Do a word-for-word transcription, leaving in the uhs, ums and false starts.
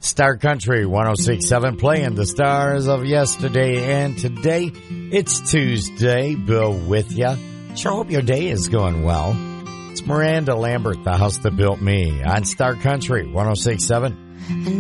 Star Country one oh six point seven, playing the stars of yesterday and today. It's Tuesday. Bill with you. Sure hope your day is going well. It's Miranda Lambert, the house that built me, on Star Country one oh six point seven.